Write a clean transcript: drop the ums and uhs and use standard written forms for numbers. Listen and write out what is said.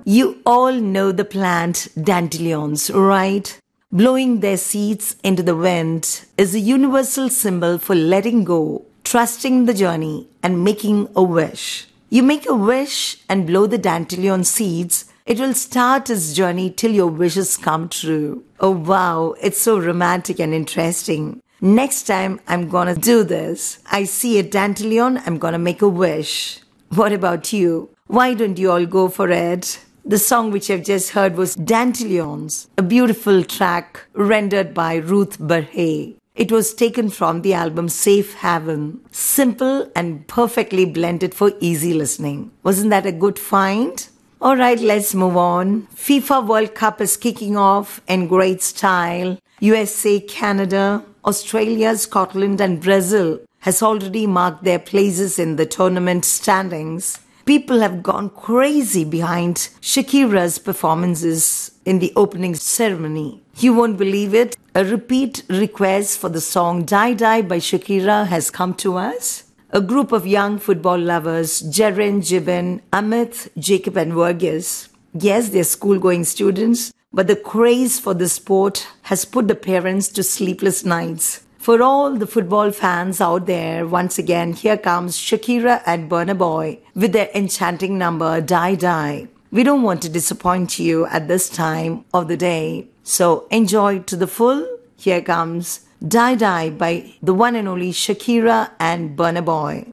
You all know the plant dandelions, right? Blowing their seeds into the wind is a universal symbol for letting go, trusting the journey, and making a wish. You make a wish and blow the dandelion seeds, it will start its journey till your wishes come true. Oh wow, it's so romantic and interesting. Next time I'm gonna do this. I see a dandelion, I'm gonna make a wish. What about you? Why don't you all go for it? The song which I've just heard was Dandelions, a beautiful track rendered by Ruth Barhay. It was taken from the album Safe Haven. Simple and perfectly blended for easy listening. Wasn't that a good find? Alright, let's move on. FIFA World Cup is kicking off in great style. USA, Canada, Australia, Scotland and Brazil has already marked their places in the tournament standings. People have gone crazy behind Shakira's performances in the opening ceremony. You won't believe it. A repeat request for the song Die Die by Shakira has come to us. A group of young football lovers, Jaren, Jibin, Amit, Jacob and Vergis. Yes, they're school-going students, but the craze for the sport has put the parents to sleepless nights. For all the football fans out there, once again, here comes Shakira and Burna Boy with their enchanting number, Die Die. We don't want to disappoint you at this time of the day, so enjoy to the full. Here comes Die Die by the one and only Shakira and Burna Boy.